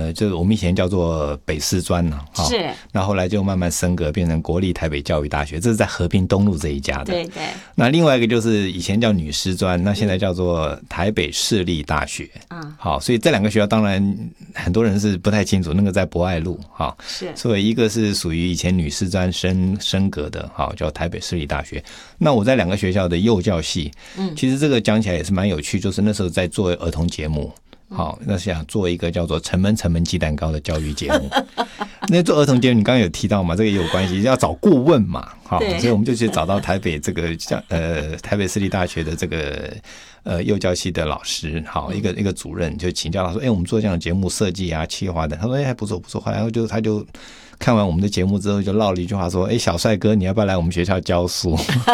就是我们以前叫做北师专呢， 是。 那后来就慢慢升格变成国立台北教育大学，这是在和平东路这一家的。 对对。 那另外一个就是以前叫女师专，那现在叫做台北市立大学。好，所以这两个学校当然很多人是不太清楚，那个在博爱路，好， 是。 所以一个是属于以前女师专升格的，好，叫台北市立大学。那我在两个学校的幼教系，其实这个讲起来也是蛮有趣，就是那时候在做儿童节目。好，那想做一个叫做城门鸡蛋糕的教育节目。那做儿童节目你刚刚有提到嘛，这个也有关系，要找顾问嘛。好，所以我们就去找到台北这个台北市立大学的这个幼教系的老师，好，一个主任，就请教他说，我们做这样的节目设计啊企划的，他说还不错不错，然后他就看完我们的节目之后就唠了一句话说，小帅哥你要不要来我们学校教书？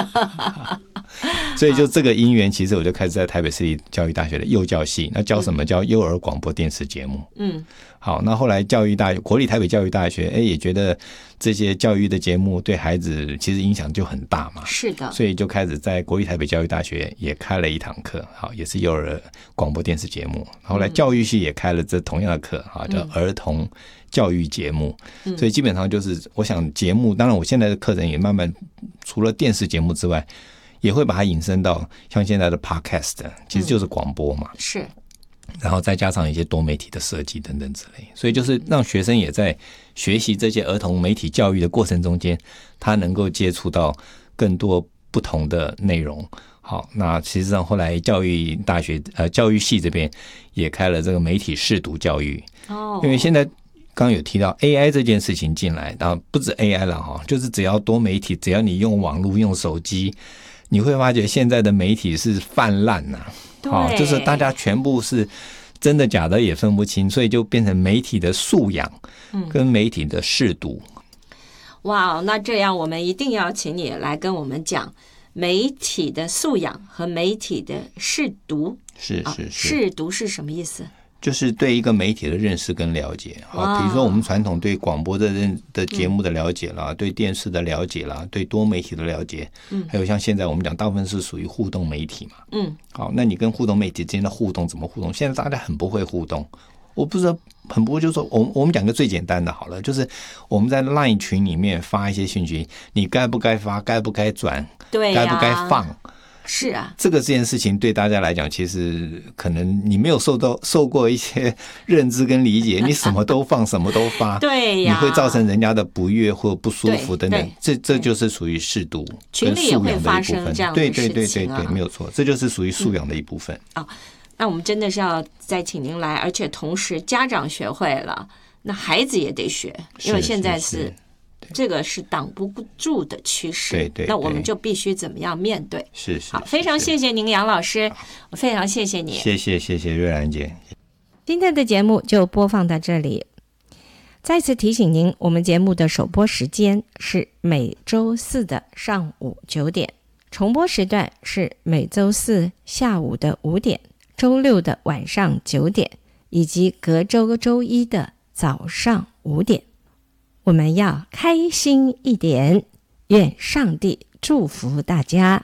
所以就这个因缘，其实我就开始在台北市立教育大学的幼教系，那教什么？教幼儿广播电视节目。好，那后来国立台北教育大学，也觉得这些教育的节目对孩子其实影响就很大嘛。 是的。所以就开始在国立台北教育大学也开了一堂课，好，也是幼儿广播电视节目。后来教育系也开了这同样的课，好，叫儿童教育节目。所以基本上就是我想节目，当然我现在的课程也慢慢除了电视节目之外，也会把它引申到像现在的 podcast， 其实就是广播嘛。 是。 然后再加上一些多媒体的设计等等之类，所以就是让学生也在学习这些儿童媒体教育的过程中间，他能够接触到更多不同的内容。好，那其实上后来教育大学教育系这边也开了这个媒体识读教育。因为现在刚刚有提到 AI 这件事情进来，然后不止 AI 了哈，就是只要多媒体，只要你用网络用手机，你会发觉现在的媒体是泛滥呐。好，就是大家全部是真的假的也分不清，所以就变成媒体的素养跟媒体的识读。 哇，那这样我们一定要请你来跟我们讲媒体的素养和媒体的识读。 是。 识读是什么意思？ 就是对一个媒体的认识跟了解。好，比如说我们传统对广播的节目的了解啦，对电视的了解啦，对多媒体的了解，还有像现在我们讲大部分是属于互动媒体嘛。好，那你跟互动媒体之间的互动怎么互动？现在大家很不会互动，我不知道很不会，就是说我们讲个最简单的好了，就是我们在 LINE 群里面发一些讯息，你该不该发，该不该转， 对该不该放？ 是啊， 这件事情对大家来讲，其实可能你没有受过一些认知跟理解，你什么都放，什么都发， 对呀， 你会造成人家的不悦或不舒服等等。这就是属于识读跟素养的一部分。对，没有错，这就是属于素养的一部分。 那我们真的是要再请您来，而且同时家长学会了，那孩子也得学，因为现在是。这个是挡不住的趋势， 对， 那我们就必须怎么样面对？ 是。 好，非常谢谢您，杨老师，我非常谢谢你， 谢谢瑞兰姐。 今天的节目就播放到这里。再次提醒您，我们节目的首播时间是每周四的上午9点，重播时段是每周四下午的5点，周六的晚上9点，以及隔周一的早上5点。我们要开心一点，愿上帝祝福大家。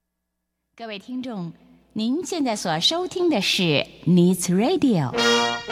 各位听众，您现在所收听的是 Needs Radio